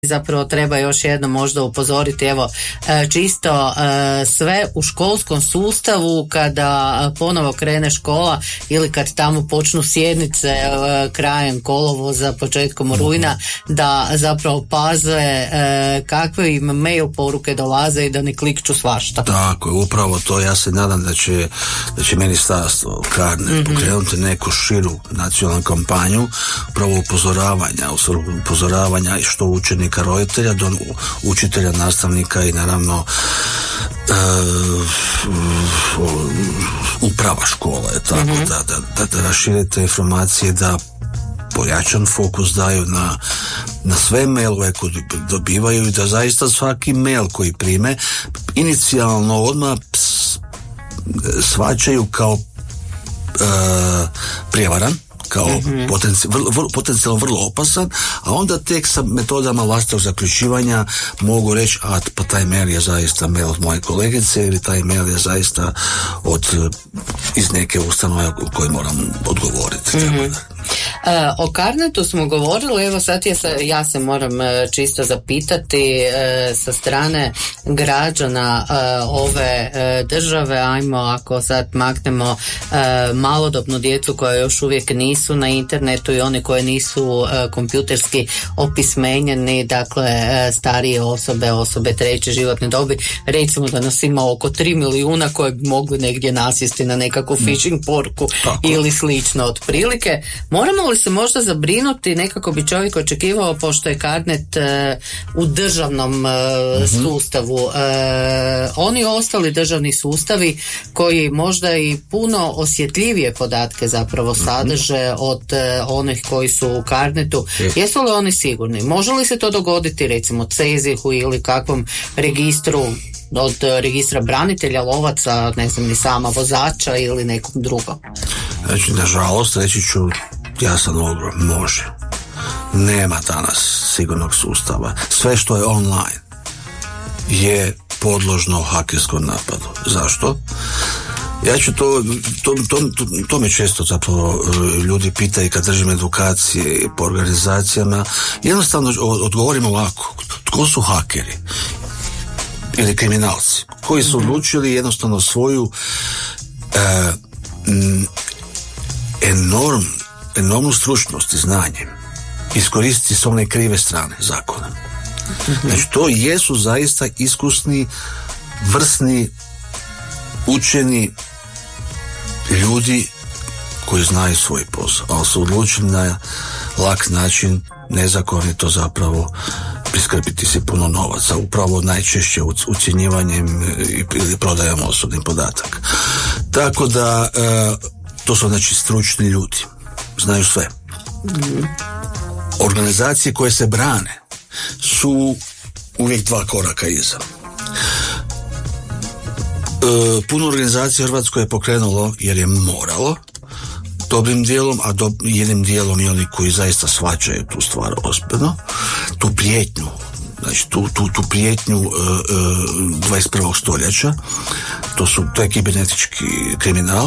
zapravo treba još jednom možda upozoriti, evo, čisto sve u školskom sustavu kada ponovo krene škola ili kad tamo počnu sjednice krajem kolovoza, početkom rujna, da zapravo paze kakve im mail poruke dolaze i da ne klikću svašta. Tako je, upravo to. Ja se nadam da će ministarstvo Karnet pokrenuti neku širu nacionalnu kampanju upravo upozoravanja i što učenika, roditelja, do učitelja, nastavnika i naravno uprava škole, tako da raširite informacije, da pojačan fokus daju na sve mailove koje dobivaju i da zaista svaki mail koji prime inicijalno odmah shvaćaju kao prijevaran, kao potencijalno vrlo opasan, a onda tek sa metodama vlastitog zaključivanja mogu reći, pa taj mail je zaista mail od moje kolegice ili taj mail je zaista iz neke ustanove koji moram odgovoriti. O Karnetu smo govorili, evo sad ja se moram čisto zapitati sa strane građana ove države, ajmo ako sad maknemo malodobnu djecu koja još uvijek nisu na internetu i one koje nisu kompjuterski opismenjeni, dakle starije osobe treće životne dobi, recimo da nas ima oko 3 milijuna koje bi mogli negdje nasjesti na nekakvu phishing poruku ili slično otprilike. Moramo li se možda zabrinuti, nekako bi čovjek očekivao, pošto je Karnet u državnom sustavu, oni ostali državni sustavi koji možda i puno osjetljivije podatke zapravo sadrže od onih koji su u Karnetu, jesu li oni sigurni? Može li se to dogoditi recimo CEZIH-u ili kakvom registru, od registra branitelja, lovaca, ne znam ni sama, vozača ili nekom drugom? Znači, nažalost, reći ću jasan odgovor, može. Nema danas sigurnog sustava. Sve što je online je podložno hakerskom napadu. Zašto? Ja ću to me često zapravo ljudi pitaju kad držim edukacije po organizacijama. Jednostavno odgovorimo ovako. Tko su hakeri? Ili kriminalci koji su odlučili jednostavno svoju enormnu stručnost i znanje iskoristiti s one krive strane zakona. Znači to jesu zaista iskusni, vrsni, učeni ljudi koji znaju svoj posao, ali su odlučili na lak način nezakonito zapravo priskrbiti si puno novaca, upravo najčešće ucjenjivanjem ili prodajom osobnih podataka. Tako da to su znači stručni ljudi, znaju sve. Organizacije koje se brane su uvijek 2 koraka iza. Puno organizacija u Hrvatskoj je pokrenulo jer je moralo, dobrim dijelom, a jednim dijelom i oni koji zaista shvaćaju tu stvar ozbiljno, tu prijetnju, znači tu prijetnju 21. stoljeća, to je kibernetički kriminal.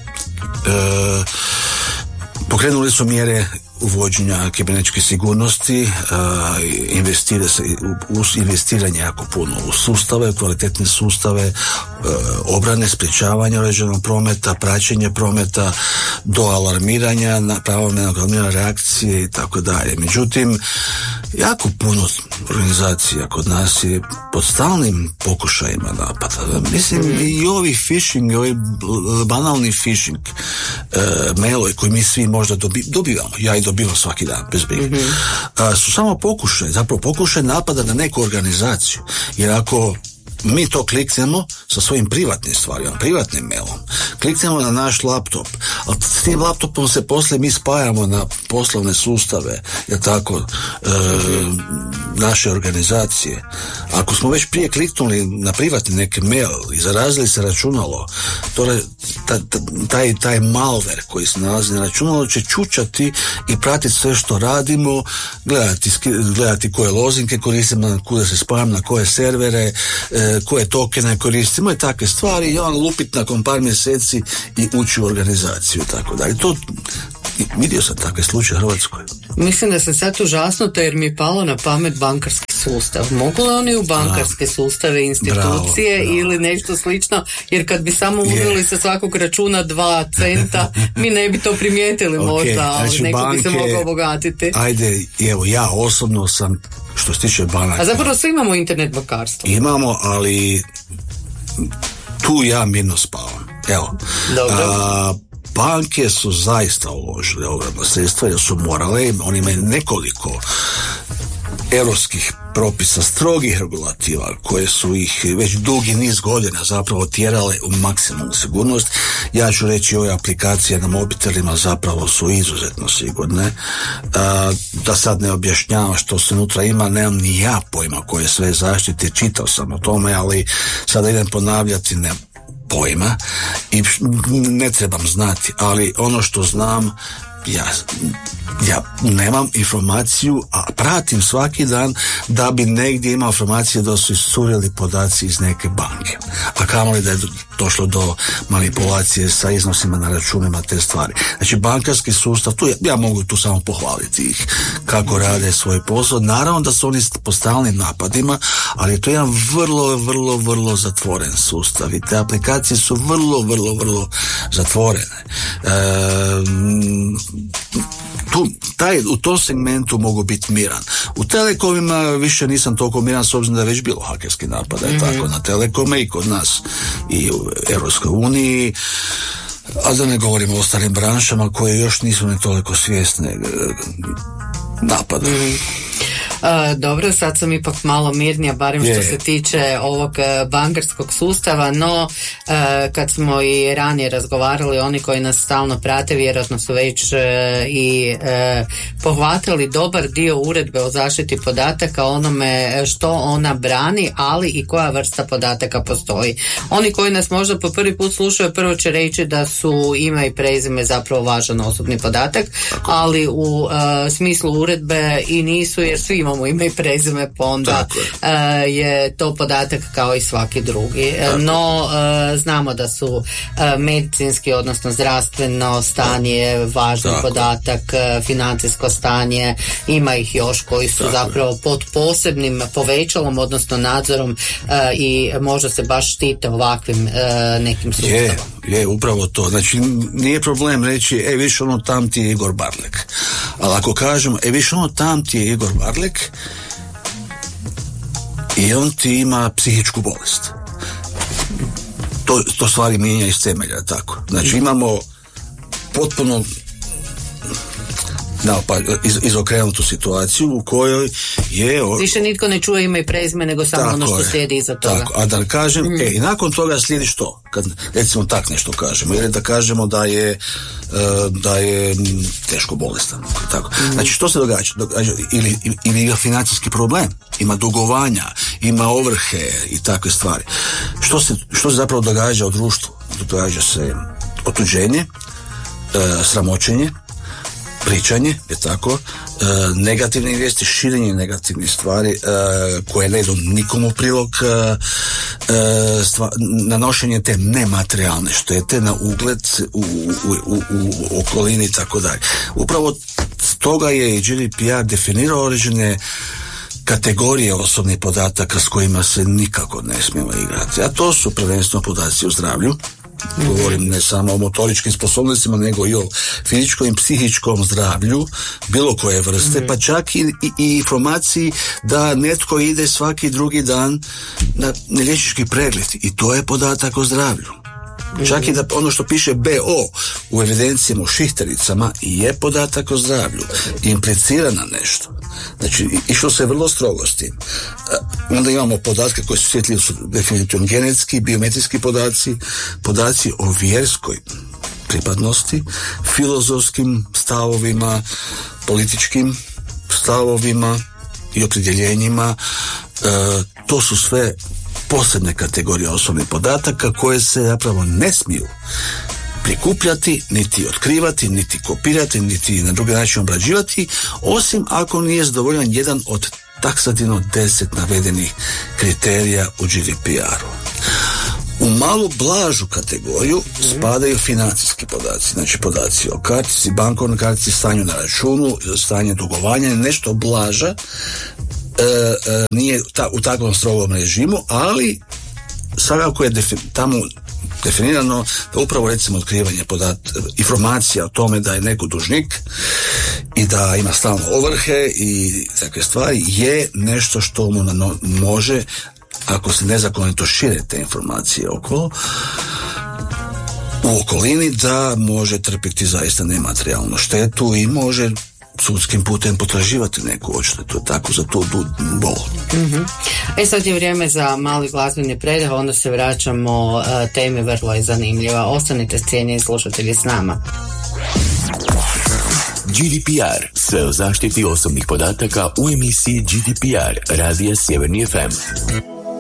Pokrenuli su mjere uvođenja kibernetičke sigurnosti, investiranje jako puno u sustave, kvalitetne sustave, obrane, sprječavanja uređenog prometa, praćenje prometa, do alarmiranja, pravovremene reakcije i tako dalje. Međutim, jako puno organizacija kod nas je pod stalnim pokušajima napada. Mislim, i ovi phishing, ovi banalni phishing mailovi koji mi svi možda dobivamo, ja i dobivam svaki dan, bez brige, su samo pokušaj napada na neku organizaciju. Jer ako mi to kliknemo sa svojim privatnim stvarima, privatnim mailom, kliknemo na naš laptop, a s tim laptopom se poslije mi spajamo na poslovne sustave, jer tako, naše organizacije. Ako smo već prije kliknuli na privatni neki mail i zarazili se računalo, taj malware koji se nalazi na računalu će čučati i pratiti sve što radimo, gledati koje lozinke koristimo, kuda se spajam, na koje servere, koje tokene koristimo i takve stvari, i on lupit nakon par mjeseci i ući u organizaciju i tako dalje. Vidio sam takve slučaje u Hrvatskoj. Mislim da sam sad užasnuta jer mi je palo na pamet bankarski sustav. Mogu li oni u bankarske sustave, institucije ili nešto slično? Jer kad bi samo uzeli sa svakog računa 2 centa, mi ne bi to primijetili možda, ali znači neko bi se mogao obogatiti. Ajde, evo, ja osobno sam, što se tiče banaka... A zapravo svi imamo internet bankarstvo. Imamo, ali tu ja mirno spavam. Evo. Banke su zaista uložile ogromna sredstva jer su morale, oni imaju nekoliko europskih propisa, strogih regulativa koje su ih već dugi niz godina zapravo tjerale u maksimalnu sigurnost. Ja ću reći, ove aplikacije na mobitelima zapravo su izuzetno sigurne. Da sad ne objašnjavam što se unutra ima, nemam ni ja pojma koje sve zaštite, čitao sam o tome, ali sada idem ponavljati, ne pojma i ne trebam znati, ali ono što znam, ja nemam informaciju, a pratim svaki dan da bi negdje imao informacije da su iscurili podaci iz neke banke, a kamoli da je došlo do manipulacije sa iznosima na računima, te stvari. Znači bankarski sustav, ja mogu tu samo pohvaliti ih kako rade svoj posao. Naravno da su oni po stalnim napadima, ali je to jedan vrlo zatvoren sustav i te aplikacije su vrlo zatvorene. U tom segmentu mogu biti miran. U telekomima više nisam toliko miran, s obzirom da je već bilo hakerski napada, tako na telekome i kod nas i u Europskoj uniji, a da ne govorimo o ostalim branšama koje još nisu ne toliko svjesne napada. Dobro, sad sam ipak malo mirnija, barem što se tiče ovog bankarskog sustava, no kad smo i ranije razgovarali, oni koji nas stalno prate vjerojatno su već i pohvatili dobar dio uredbe o zaštiti podataka, onome što ona brani, ali i koja vrsta podataka postoji. Oni koji nas možda po prvi put slušaju, prvo će reći da su ime i prezime zapravo važan osobni podatak, ali u smislu uredbe i nisu, jer svi imamo ime i prezime, pa onda je to podatak kao i svaki drugi. No, znamo da su medicinski, odnosno zdravstveno stanje važan podatak, financijsko stanje, ima ih još koji su zapravo pod posebnim povećalom, odnosno nadzorom i možda se baš štite ovakvim nekim sustavom. Je, upravo to. Znači, nije problem reći, viš ono tam ti je Igor Barlek. Ali ako kažemo, viš ono tam ti je Igor Barlek i on ti ima psihičku bolest. To stvari mijenja iz temelja, tako. Znači, imamo potpuno izokrenutu situaciju u kojoj je... Više nitko ne čuje ime i prezime, nego samo ono što slijedi iza toga. Tako, a da kažem, i nakon toga slijedi što? Kad, recimo, tak nešto kažemo, ili da kažemo da je teško bolestan. Tako. Znači, što se događa? Ili ima financijski problem, ima dugovanja, ima ovrhe i takve stvari. Što se zapravo događa u društvu? Događa se otuđenje, sramoćenje, pričanje, je tako, negativne vijesti, širenje negativnih stvari koje ne idu nikomu u prilog, nanošenje te nematerijalne štete na ugled u okolini i tako dalje. Upravo stoga je GDPR definirao određene kategorije osobnih podataka s kojima se nikako ne smijemo igrati, a to su prvenstveno podaci o zdravlju. Govorim ne samo o motoričkim sposobnostima, nego i o fizičkom i psihičkom zdravlju bilo koje vrste, pa čak i informaciji da netko ide svaki drugi dan na liječnički pregled i to je podatak o zdravlju. Čak i da ono što piše BO u evidencijama, u šihtericama je podatak o zdravlju, implicira na nešto. Znači, išlo se vrlo strogo s tim. Onda imamo podatke koji su osjetljivi, su definitivno genetski, biometrijski podaci o vjerskoj pripadnosti, filozofskim stavovima, političkim stavovima i opredjeljenjima. To su sve posebne kategorije osobnih podataka koje se zapravo ne smiju prikupljati, niti otkrivati, niti kopirati, niti na drugi način obrađivati, osim ako nije zadovoljan jedan od taksativno 10 navedenih kriterija u GDPR-u. U malo blažu kategoriju spadaju financijski podaci, znači podaci o kartici, bankovnoj kartici, stanju na računu, stanje dugovanja, nešto blaža, nije u takvom strogom režimu, ali svakako je tamo definirano da upravo recimo otkrivanje informacija o tome da je neko dužnik i da ima stalno ovrhe i takve stvari je nešto što mu može, ako se nezakonito šire te informacije okolo, u okolini, da može trpiti zaista nematerijalnu štetu i može sudskim putem potraživati neku odštetu, tako za tu bol. Mm-hmm. Sad je vrijeme za mali glazbeni predah, onda se vraćamo, temi vrlo je zanimljiva. Ostanite cijenjeni slušatelji s nama. GDPR, sve o zaštiti osobnih podataka u emisiji GDPR Radija Sjeverni FM.